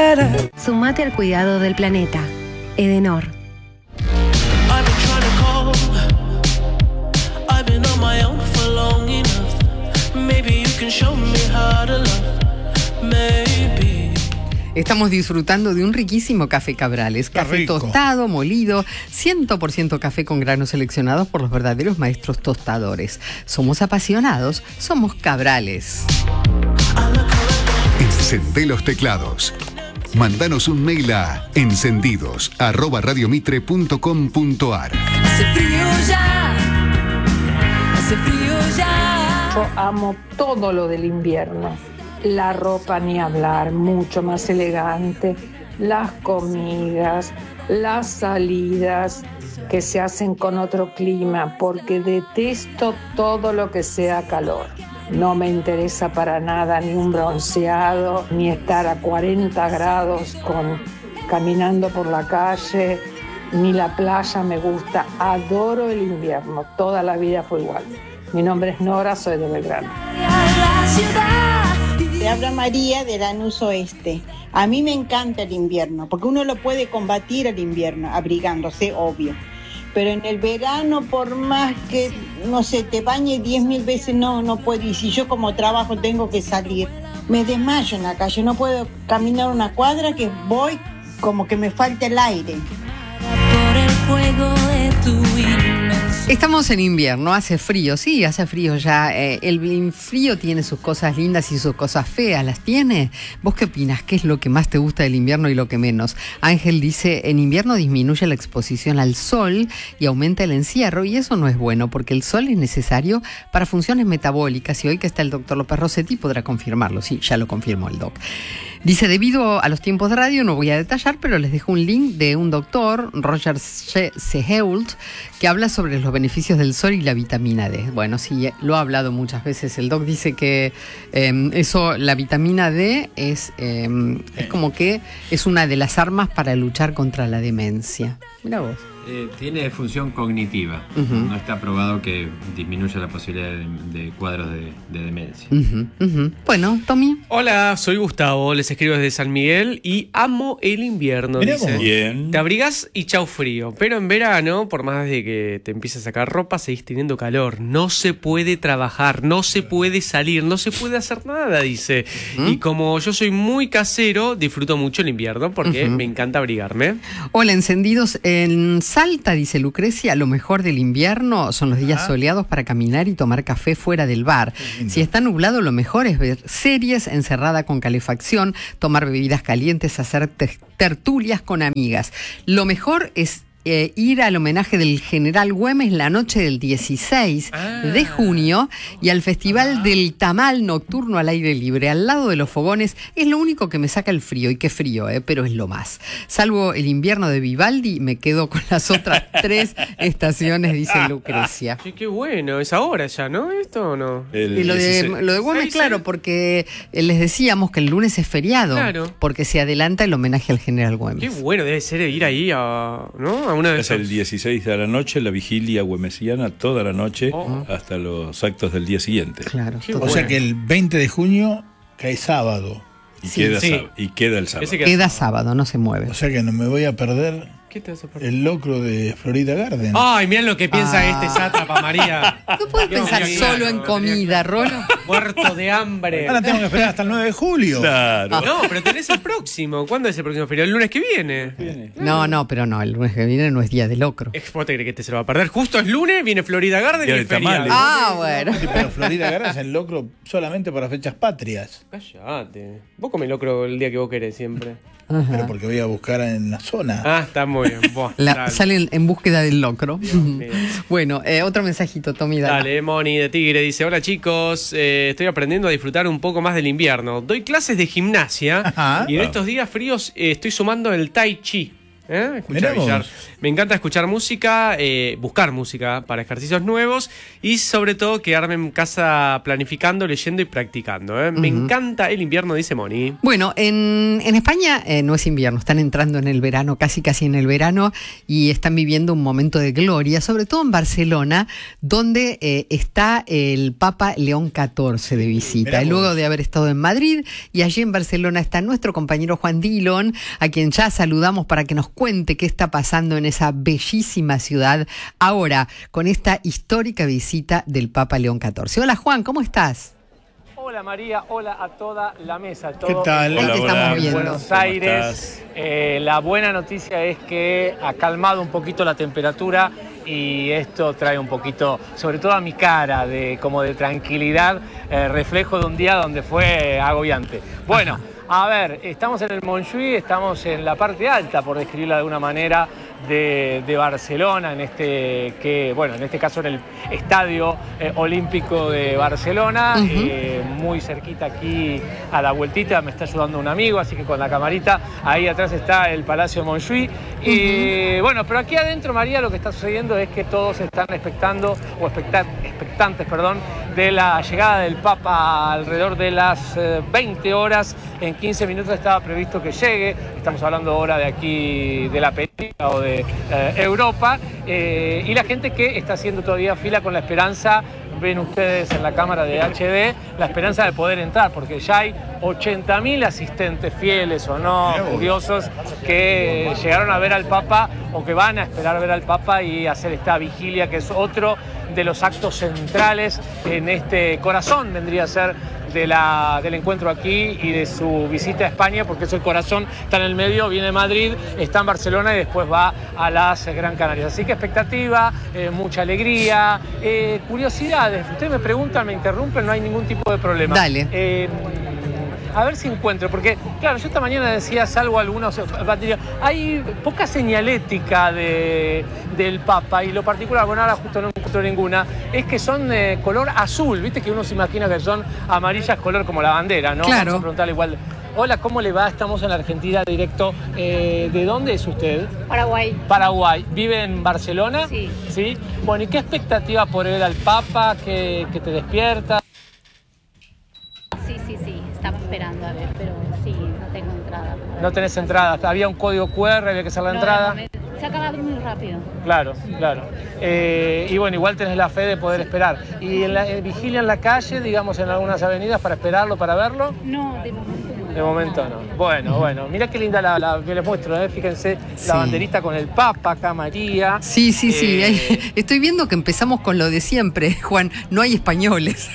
better. Sumate al cuidado del planeta. Edenor. I've been trying to call. I've been on my own for long enough. Maybe you can show me how to love. Maybe. Estamos disfrutando de un riquísimo café Cabrales. Café tostado, molido, 100% café con granos seleccionados por los verdaderos maestros tostadores. Somos apasionados, somos Cabrales. Encendé los teclados. Mándanos un mail a encendidos@radiomitre.com.ar. Hace frío ya. Hace frío ya. Yo amo todo lo del invierno. La ropa ni hablar, mucho más elegante. Las comidas, las salidas que se hacen con otro clima, porque detesto todo lo que sea calor. No me interesa para nada ni un bronceado, ni estar a 40 grados caminando por la calle, ni la playa me gusta. Adoro el invierno, toda la vida fue igual. Mi nombre es Nora, soy de Belgrano. Te habla María de Lanús Oeste. A mí me encanta el invierno, porque uno lo puede combatir al invierno, abrigándose, obvio. Pero en el verano, por más que, no sé, te bañe 10.000 veces, no puedo. Y si yo como trabajo tengo que salir, me desmayo en la calle. No puedo caminar una cuadra que voy como que me falta el aire. Por el fuego de tu inmensidad. Estamos en invierno, hace frío, sí, hace frío ya. El frío tiene sus cosas lindas y sus cosas feas, ¿las tiene? ¿Vos qué opinas? ¿Qué es lo que más te gusta del invierno y lo que menos? Ángel dice, en invierno disminuye la exposición al sol y aumenta el encierro, y eso no es bueno porque el sol es necesario para funciones metabólicas, y hoy que está el doctor López Rossetti podrá confirmarlo, sí, ya lo confirmó el doc. Dice, debido a los tiempos de radio no voy a detallar, pero les dejo un link de un doctor, Roger Seheult, que habla sobre los beneficios del sol y la vitamina D. Bueno, sí, lo ha hablado muchas veces. El doc dice que la vitamina D es como que es una de las armas para luchar contra la demencia. Mirá vos. Tiene función cognitiva. No está probado que disminuya la posibilidad de cuadros de demencia. Bueno, Tommy. Hola, soy Gustavo, les escribo desde San Miguel y amo el invierno. Dice. Bien. Te abrigás y chau frío, pero en verano, por más de que te empieces a sacar ropa, seguís teniendo calor. No se puede trabajar, no se puede salir, no se puede hacer nada, dice. Y como yo soy muy casero, disfruto mucho el invierno porque me encanta abrigarme. Hola, encendidos. En Salta, dice Lucrecia, lo mejor del invierno son los días soleados para caminar y tomar café fuera del bar. Si está nublado, lo mejor es ver series encerrada con calefacción, tomar bebidas calientes, hacer tertulias con amigas. Lo mejor es ir al homenaje del General Güemes la noche del 16 de junio y al Festival del Tamal nocturno al aire libre, al lado de los fogones. Es lo único que me saca el frío, y qué frío, pero es lo más. Salvo el invierno de Vivaldi, me quedo con las otras 3 estaciones, dice Lucrecia. Qué bueno, es ahora ya, ¿no? ¿Esto o no? Y lo de Güemes, claro, porque les decíamos que el lunes es feriado, porque se adelanta el homenaje al General Güemes. Qué bueno debe ser ir ahí ¿no? Es el 16 de la noche, la vigilia güemesiana, toda la noche, hasta los actos del día siguiente. Claro. O sea que el 20 de junio cae sábado. Y queda el sábado. Queda sábado, no se mueve. O sea que no me voy a perder ¿Qué te vas a perder? el locro de Florida Garden. Ay, mirá lo que piensa este sátrapa, María. No puedes pensar solo en comida, Rolo. Muerto de hambre. Ahora tengo que esperar hasta el 9 de julio. Claro. No, pero tenés el próximo. ¿Cuándo es el próximo feriado? ¿El lunes que viene? Pero no, el lunes que viene no es día de locro. ¿Vos te crees que te se lo va a perder? Justo es lunes, viene Florida Garden y el feriado. Bueno. Sí, pero Florida Garden es el locro solamente para fechas patrias. Cállate. Vos comés locro el día que vos querés siempre. Pero porque voy a buscar en la zona. Está muy bien. Salen en búsqueda del locro. Bueno, otro mensajito, Tommy. Dale, Moni de Tigre dice: hola chicos, estoy aprendiendo a disfrutar un poco más del invierno. Doy clases de gimnasia y en estos días fríos estoy sumando el Tai Chi. Escuchar billar. Me encanta escuchar música, buscar música para ejercicios nuevos y sobre todo quedarme en casa planificando, leyendo y practicando. Me encanta el invierno, dice Moni. Bueno, en España no es invierno, están entrando en el verano, casi en el verano, y están viviendo un momento de gloria, sobre todo en Barcelona, donde está el Papa León XIV de visita. Luego de haber estado en Madrid, y allí en Barcelona está nuestro compañero Juan Dillon, a quien ya saludamos para que nos cuente qué está pasando en esa bellísima ciudad ahora con esta histórica visita del Papa León XIV. Hola Juan, ¿cómo estás? Hola María, hola a toda la mesa. ¿Qué tal? Hola, te estamos viendo. Buenos Aires. La buena noticia es que ha calmado un poquito la temperatura y esto trae un poquito, sobre todo a mi cara, como de tranquilidad, reflejo de un día donde fue agobiante. Bueno. A ver, estamos en el Montjuïc, estamos en la parte alta, por describirla de alguna manera, de Barcelona, en este caso en el Estadio Olímpico de Barcelona, muy cerquita aquí a la vueltita, me está ayudando un amigo, así que con la camarita, ahí atrás está el Palacio Montjuïc. Y bueno, pero aquí adentro, María, lo que está sucediendo es que todos están expectantes, de la llegada del Papa alrededor de las 20 horas. En 15 minutos estaba previsto que llegue. Estamos hablando ahora de aquí, de la península o de Europa. Y la gente que está haciendo todavía fila con la esperanza, ven ustedes en la cámara de HD, la esperanza de poder entrar, porque ya hay 80.000 asistentes fieles o no, curiosos, que llegaron a ver al Papa o que van a esperar ver al Papa y hacer esta vigilia, que es otro de los actos centrales en este corazón, vendría a ser del encuentro aquí y de su visita a España, porque es el corazón, está en el medio, viene de Madrid, está en Barcelona y después va a las Gran Canarias. Así que expectativa, mucha alegría, curiosidades. Ustedes me preguntan, me interrumpen, no hay ningún tipo de problema. Dale. A ver si encuentro, porque claro, yo esta mañana decía, salvo algunos, hay poca señalética del Papa, y lo particular, bueno, ahora justo no encuentro ninguna, es que son color azul, viste que uno se imagina que son amarillas, color como la bandera, ¿no? Claro. Vamos a preguntarle igual. Hola, ¿cómo le va? Estamos en la Argentina directo. ¿De dónde es usted? Paraguay. Paraguay. ¿Vive en Barcelona? Sí. ¿Sí? Bueno, ¿y qué expectativa por ver al Papa? ¿Qué te despierta? Sí, estaba esperando a ver, pero sí, no tengo entrada. No tenés entrada, había un código QR, había que hacer la entrada. Se ha acabado muy rápido. Claro. Y bueno, igual tenés la fe de poder esperar. ¿Y vigilia en la calle, digamos, en algunas avenidas para esperarlo, para verlo? No, de momento no. De momento no. Bueno, mirá qué linda que les muestro, fíjense, la banderita con el Papa, acá María. Sí. Estoy viendo que empezamos con lo de siempre, Juan, no hay españoles.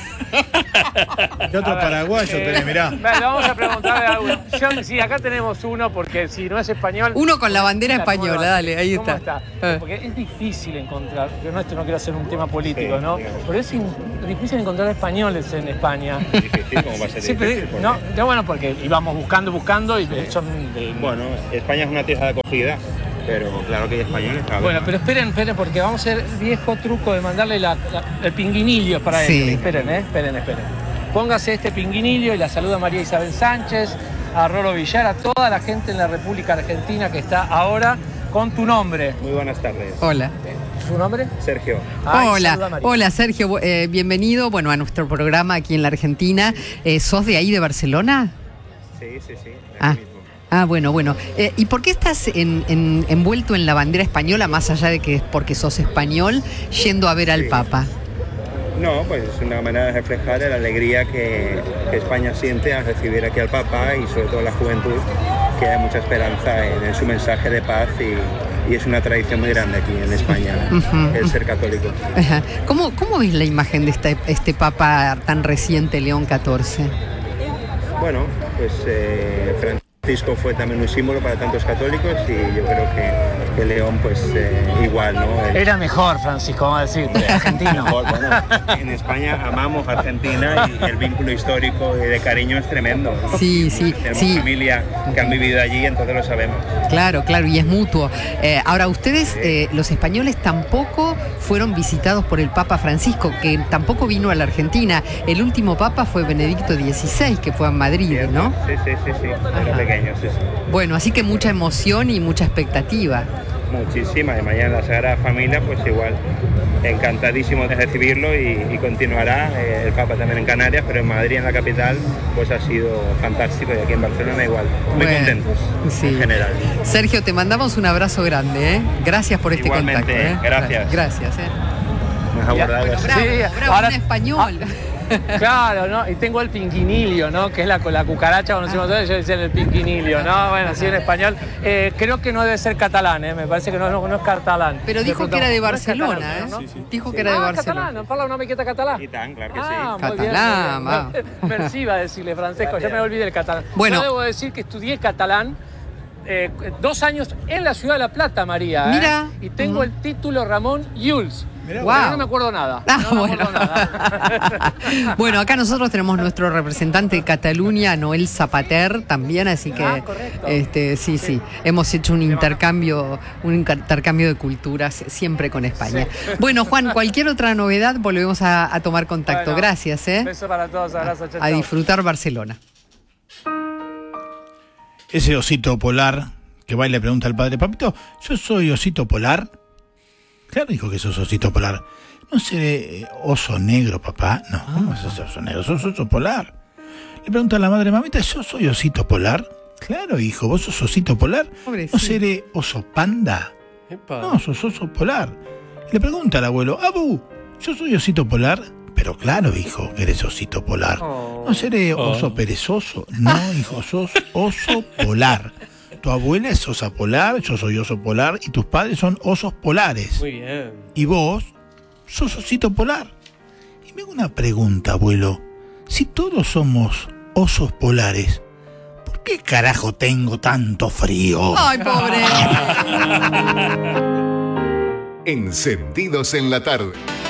¿Qué otro paraguayo tenés? Mirá. Vamos a preguntarle a uno. Sí, acá tenemos uno, porque si no es español... Uno con la bandera española, dale, ahí ¿Cómo está. Porque es difícil encontrar, yo no quiero hacer un tema político, ¿no? Pero es difícil encontrar españoles en España. Difícil, ¿cómo va a ser difícil? Bueno, porque íbamos buscando y son... Bueno, España es una tierra de acogida, pero claro que hay españoles. Bueno, pero esperen, porque vamos a hacer el viejo truco de mandarle el pinguinillo para él. Sí. Esperen. Póngase este pinguinillo y la saluda María Isabel Sánchez, a Rolo Villar, a toda la gente en la República Argentina que está ahora con tu nombre. Muy buenas tardes. Hola. ¿Su nombre? Sergio. Hola Sergio, bienvenido a nuestro programa aquí en la Argentina. ¿Sos de ahí, de Barcelona? Sí. Bueno. ¿Y por qué estás envuelto en la bandera española, más allá de que es porque sos español, yendo a ver al Papa? No, pues es una manera de reflejar la alegría que España siente al recibir aquí al Papa, y sobre todo la juventud, que hay mucha esperanza en su mensaje de paz, y es una tradición muy grande aquí en España, el ser católico. ¿Cómo ves la imagen de este Papa tan reciente, León XIV? Bueno, pues Francisco fue también un símbolo para tantos católicos, y yo creo que León, pues igual, ¿no? Era mejor, Francisco, vamos a decir, argentino. Bueno, en España amamos Argentina, y el vínculo histórico y de cariño es tremendo, ¿no? Sí. Tenemos familia que han vivido allí, entonces lo sabemos. Claro, y es mutuo. Ahora, ustedes, los españoles, tampoco fueron visitados por el Papa Francisco, que tampoco vino a la Argentina. El último Papa fue Benedicto XVI, que fue a Madrid, ¿no? Sí. Era pequeño. pequeños. Sí. Bueno, así que mucha emoción y mucha expectativa. Muchísima, y mañana la Sagrada Familia, pues igual, encantadísimo de recibirlo y continuará, el Papa también en Canarias, pero en Madrid, en la capital, pues ha sido fantástico, y aquí en Barcelona igual, muy contentos, sí. En general. Sergio, te mandamos un abrazo grande, ¿eh? Gracias por este Igualmente, contacto. gracias. Gracias, Me has abordado. Bravo, Sí, bravo, ahora- en español. Claro, ¿no? Y tengo el pinquinilio, ¿no? Que es la cucaracha, conocemos todos, yo decía el pinquinilio, ¿no? Bueno, así en español. Creo que no debe ser catalán, ¿eh? Me parece que no es catalán. Pero dijo que era de No es catalán, Barcelona, ¿eh? ¿no? Dijo que era de Barcelona. Catalán, parla una miqueta catalán. I tant, clar que Ah, sí. muy bien, Catalán, muy bien. Merci, va a decirle Francesco, ya me olvidé el catalán. Bueno. Yo debo decir que estudié catalán 2 años en la ciudad de La Plata, María. Mira. Y tengo el título Ramón Yuls. Pero Wow. no me acuerdo nada. Ah, No me bueno. acuerdo nada. Bueno, acá nosotros tenemos nuestro representante de Cataluña, Noel Zapater, también, así que correcto. sí, hemos hecho un intercambio de culturas siempre con España. Bueno, Juan, cualquier otra novedad volvemos a tomar contacto. Bueno, Gracias, Beso para todos, abrazo, chao, a chao. disfrutar Barcelona. Ese osito polar que va y le pregunta al padre, papito, ¿yo soy osito polar? Claro, dijo que sos osito polar. ¿No seré oso negro, papá? No, ¿cómo es oso negro? Sos oso polar. Le pregunta a la madre, mamita, ¿yo soy osito polar? Claro, hijo, ¿vos sos osito polar? Pobrecito. ¿No seré oso panda? No, sos oso polar. Le pregunta al abuelo, Abu, ¿yo soy osito polar? Pero claro, hijo, que eres osito polar. ¿No seré oso perezoso? No, hijo, sos oso polar. Tu abuela es osa polar, yo soy oso polar y tus padres son osos polares. Muy bien. Y vos sos osito polar. Y me hago una pregunta, abuelo. Si todos somos osos polares, ¿por qué carajo tengo tanto frío? ¡Ay, pobre! Encendidos en la tarde.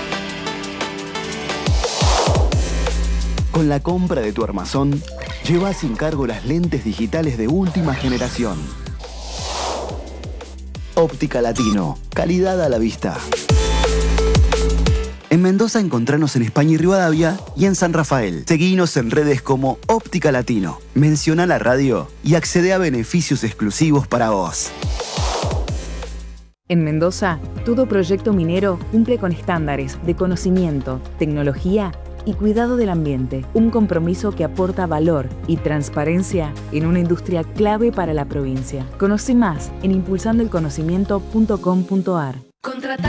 Con la compra de tu armazón, lleva sin cargo las lentes digitales de última generación. Óptica Latino, calidad a la vista. En Mendoza encontranos en España y Rivadavia y en San Rafael. Seguinos en redes como Óptica Latino. Menciona la radio y accede a beneficios exclusivos para vos. En Mendoza, todo proyecto minero cumple con estándares de conocimiento, tecnología y cuidado del ambiente, un compromiso que aporta valor y transparencia en una industria clave para la provincia. Conoce más en impulsandoelconocimiento.com.ar.